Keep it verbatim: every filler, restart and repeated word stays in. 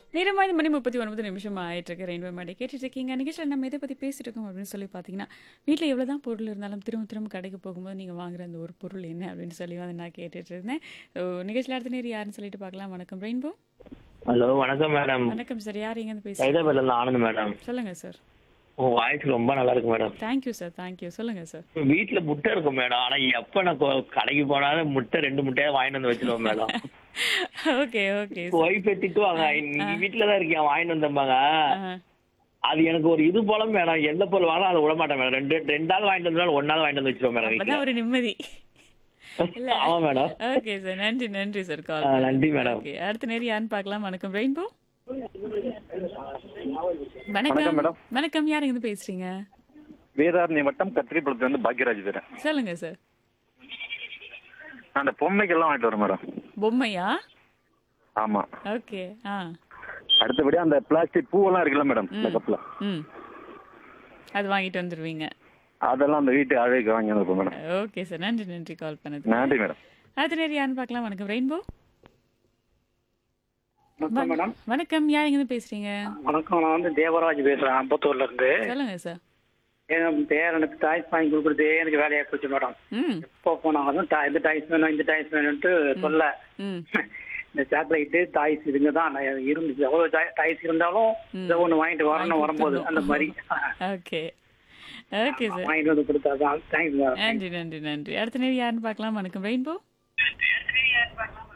நேரமா இந்த மணி முப்பத்தி ஒன்பது நிமிஷம் ஆயிட்டு இருக்கு. ரெயின்போ மேடை கேட்டுட்டு இருக்கீங்க. நிகழ்ச்சியில் நம்ம எதை பற்றி பேசிட்டு இருக்கோம் அப்படின்னு சொல்லி பார்த்தீங்கன்னா, வீட்டில் எவ்வளோ தான் பொருள் இருந்தாலும் திரும்ப திரும்ப கடைக்கு போகும்போது நீங்கள் வாங்குற அந்த ஒரு பொருள் என்ன அப்படின்னு சொல்லி வந்து நான் கேட்டுட்டு இருந்தேன். ஸோ நிகழ்ச்சியில் அடுத்த நேரம் யாருன்னு சொல்லிட்டு பார்க்கலாம். வணக்கம் ரெயின்போ. ஹலோ வணக்கம் மேடம். வணக்கம் சார். யார் எங்கேருந்து பேசுறீங்க? சைதாபேட்ல இருந்து ஆனந்த் மேடம். சொல்லுங்க சார். உங்க வாய்ஸ் ரொம்ப நல்லா இருக்கு மேடம். Thank you sir. தேங்க்யூ. சொல்லுங்க சார். வீட்டுல முட்டை இருக்கும் மேடம். ஆனா எப்ப நான் கொ- கடைக்கு போனாலும் முட்டை ரெண்டு முட்டையா வாங்கிட்டு வந்து வச்சிருவோம் மேடம். ஓகே ஓகே ஒய்ஃப் திட்டுவாங்க, நீ வீட்டுலதான் இருக்கியா வாங்கிட்டு வந்தம்பாங்க. அது எனக்கு ஒரு இது போல மேடம். எந்த பொருள் வாங்கினா அதை விட மாட்டேன் மேடம். ரெண்டு ரெண்டாவது வாங்கிட்டு வந்தாலும் ஒன்னாவது வாங்கிட்டு வந்து வச்சிருவோம் மேடம் வீட்டுல. அப்பதான் ஒரு நிம்மதி. இல்ல. ஆமா மேடம். Okay sir. நன்றி நன்றி சார். கால் ஆ, நன்றி மேடம். ஓகே. அடுத்த நேரம் யாருன்னு பார்க்கலாம். வணக்கம் ரெயின்போ. வணக்கம் வணக்கம் மேடம். வணக்கம். யார் எங்க பேசுறீங்க? வேதாரண்ய வட்டம் கத்திரிப்பழத்துல இருந்து பாக்யராஜ் பேரன். சொல்லுங்க சார். நான் அந்த பொம்மைக்கெல்லாம் வாங்கிட்டு வரேன் மேடம். பொம்மையா? ஆமா. ஓகே. ஆ. அடுத்தபடி அந்த பிளாஸ்டிக் பூவெல்லாம் இருக்குல்ல மேடம் இந்த கப்ல, ம். அது வாங்கிட்டு வந்துருவீங்க. அதெல்லாம் அந்த வீட்டு அழகுக்கு வாங்கி வந்துருப்போம் மேடம். Okay sir. நன்றி நன்றி கால் பண்ணது. நன்றி மேடம். அடுத்த நேரம் யாருன்னு பார்க்கலாம். வணக்கம் ரெயின்போ. வணக்கம் மேடம். வணக்கம். யார் எங்க பேசுறீங்க? வணக்கம், நான் வந்து தேவராஜ் பேசுறேன் அம்பத்தூர்ல இருந்து. சொல்லுங்க சார். என் பேரனுக்கு டாய்ஸ் வாங்கி கொடுக்குறதே எனக்கு வேலையா போச்சு மேடம். ம். எப்போ போனாலும் டா- இந்த டாய்ஸ் வேணும் இந்த டாய்ஸ் வேணும்ட்டு சொல்ல ம். இந்த சாக்லேட்டு டாய்ஸ் இதுங்க தான் நான் இருந்துச்சு. எவ்வளவு டாய்ஸ் இருந்தாலும் இதை ஒண்ணு வாங்கிட்டு வரணும் வரும்போது அந்த மாதிரி ஓகே. Okay sir. வாங்கிட்டு வந்து கொடுத்தாதான். Thanks madam. நன்றி நன்றி நன்றி. அடுத்த நேரம் யாருன்னு பார்க்கலாம். வணக்கம் ரெயின்போ.